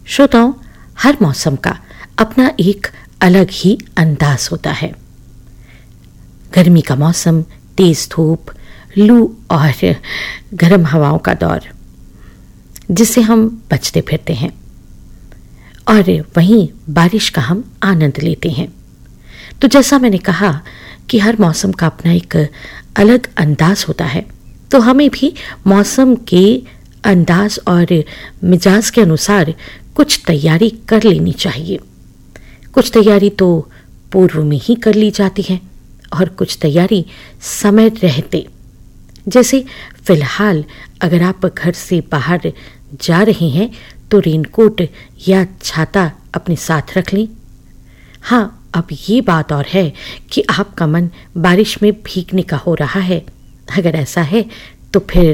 श्रोताओं, हर मौसम का अपना एक अलग ही अंदाज होता है। गर्मी का मौसम, तेज धूप, लू और गर्म हवाओं का दौर, जिससे हम बचते फिरते हैं, और वहीं बारिश का हम आनंद लेते हैं। तो जैसा मैंने कहा कि हर मौसम का अपना एक अलग अंदाज होता है, तो हमें भी मौसम के अंदाज और मिजाज के अनुसार कुछ तैयारी कर लेनी चाहिए। कुछ तैयारी तो पूर्व में ही कर ली जाती है और कुछ तैयारी समय रहते। जैसे फिलहाल अगर आप घर से बाहर जा रहे हैं तो रेनकोट या छाता अपने साथ रख लें। हाँ, अब ये बात और है कि आपका मन बारिश में भीगने का हो रहा है। अगर ऐसा है तो फिर